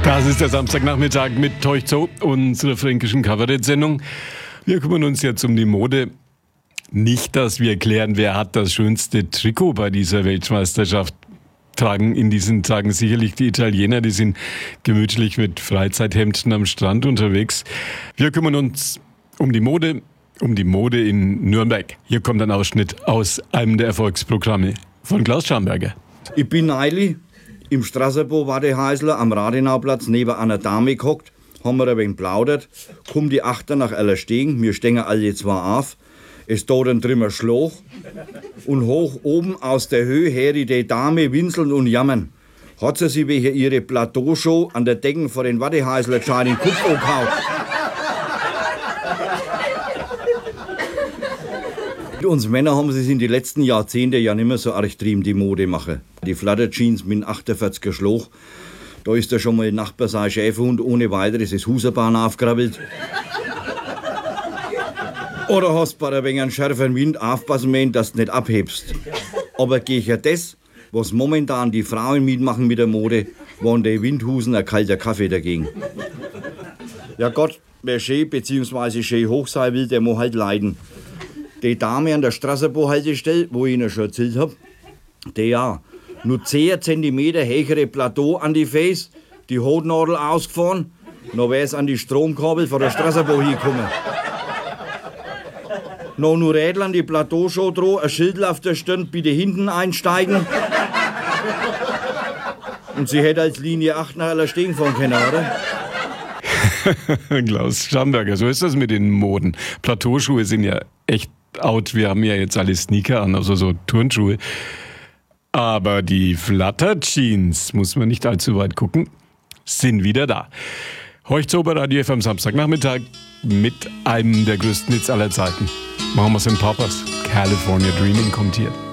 Das ist der Samstagnachmittag mit Teuchzo, unserer fränkischen Kabarett-Sendung. Wir kümmern uns jetzt um die Mode. Nicht, dass wir klären, wer hat das schönste Trikot bei dieser Weltmeisterschaft. Tragen in diesen Tagen sicherlich die Italiener, die sind gemütlich mit Freizeithemden am Strand unterwegs. Wir kümmern uns um die Mode in Nürnberg. Hier kommt ein Ausschnitt aus einem der Erfolgsprogramme von Klaus Schamberger. Ich bin neulich im Strasserbo Wattehäusler am Radenauplatz neben einer Dame gehockt, haben wir ein wenig plaudert, kommt die Achter nach aller stehen, wir stehen alle zwar auf, es dort ein drimmer Schloch und hoch oben aus der Höhe her die Dame winseln und jammern. Hat sie sich wegen ihre Plateaushow an der Decken vor den Wattehäusler gescheit in den Kopf angehauen. Uns Männer haben sich in den letzten Jahrzehnten ja nicht mehr so arg trieben, die Mode machen. Die Flatterjeans mit 48er Schloch, da ist ja schon mal Nachbar sein Schäferhund ohne weiteres das Huserbahn aufgerabbelt. Oder hast bei ein wenig einen schärferen Wind aufpassen müssen, dass du nicht abhebst. Aber gegen das, was momentan die Frauen mitmachen mit der Mode, waren die Windhusen ein kalter Kaffee dagegen. Ja Gott, wer schön bzw. schön hoch sein will, der muss halt leiden. Die Dame an der Strasserbo-Haltestelle, wo ich Ihnen schon erzählt habe, die ja nur 10 cm höhere Plateau an die Face, die Hotnadel ausgefahren, noch wäre es an die Stromkabel von der Strasserbo hingekommen. Noch nur Rädel an die Plateaushow dran, ein Schild auf der Stirn, bitte hinten einsteigen. Und sie hätte als Linie 8 nach aller stehen fahren können, oder? Klaus Schamberger, so ist das mit den Moden. Plateauschuhe sind ja echt out. Wir haben ja jetzt alle Sneaker an, also so Turnschuhe. Aber die Flatterjeans, muss man nicht allzu weit gucken, sind wieder da. Heute bei Radio FM Samstagnachmittag mit einem der größten Hits aller Zeiten. Mamas and Papas, California Dreaming kommt hier.